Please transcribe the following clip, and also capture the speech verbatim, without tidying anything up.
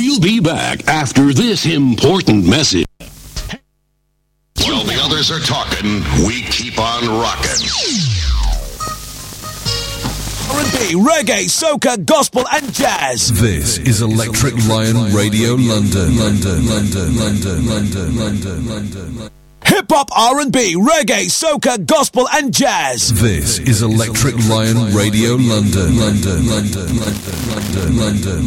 We'll be back after this important message. While the others are talking, we keep on rocking. R and B, reggae, soca, gospel and jazz. This is Electric Lion Radio London. London, London, London, London, London, London. Hip-hop, R and B, reggae, soca, gospel and jazz. This is Electric Lion Radio London. London, London, London, London, London,